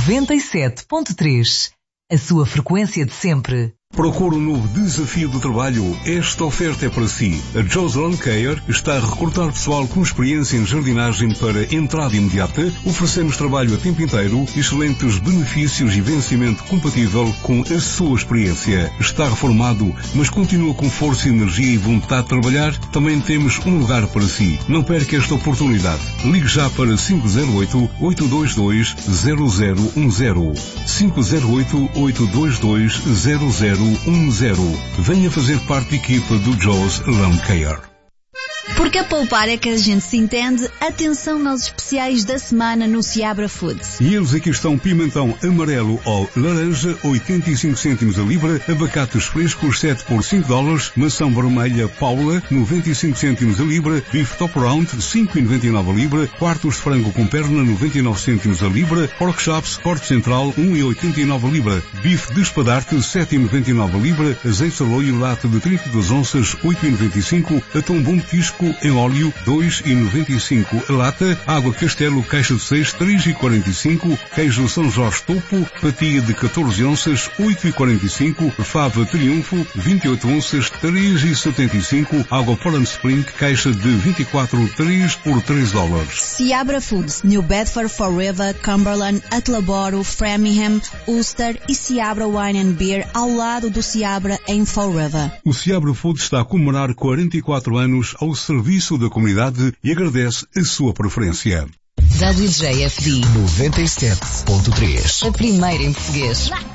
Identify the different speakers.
Speaker 1: 97.3. A sua frequência de sempre.
Speaker 2: Procura um novo desafio de trabalho? Esta oferta é para si. A Joe's Lawn Care está a recrutar pessoal com experiência em jardinagem para entrada imediata. Oferecemos trabalho a tempo inteiro, excelentes benefícios e vencimento compatível com a sua experiência. Está reformado, mas continua com força, energia e vontade de trabalhar? Também temos um lugar para si. Não perca esta oportunidade. Ligue já para 508-822-0010. 508-822-0010. Venha fazer parte da equipa do Joe's Lawn Care.
Speaker 3: Porque a poupar é que a gente se entende, atenção aos especiais da semana no Seabra Foods.
Speaker 2: E eles aqui estão: pimentão amarelo ou laranja, 85 cêntimos a libra, abacates frescos, 7 por $5, maçã vermelha Paula, 95 cêntimos a libra, bife top round, 5,99 a libra, quartos de frango com perna, 99 cêntimos a libra, pork chops, corte central, 1,89 a libra, bife de espadarte, 7,99 a libra, azeite saloio lata de 32 onças, 8,95, atum bom petisco em óleo, 2,95 a lata, água Castelo, caixa de 6, 3,45, queijo São Jorge Topo, fatia de 14 onças, 8,45, fava Triunfo, 28 onças, 3,75, água Poland Spring, caixa de 24, 3 por $3.
Speaker 3: Seabra Foods, New Bedford, Fall River, Cumberland, Attleboro, Framingham, Ulster e Seabra Wine and Beer ao lado do Seabra em Fall River.
Speaker 2: O Seabra Foods está a comemorar 44 anos ao serviço da comunidade e agradece a sua preferência.
Speaker 1: WJFD 97.3. A primeira em português.